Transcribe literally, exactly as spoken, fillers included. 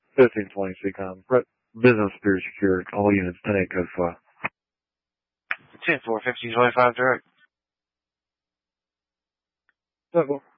fifteen twenty C COM. Business Superior Security. All units, ten eight code five. ten four, fifteen twenty-five direct. Double.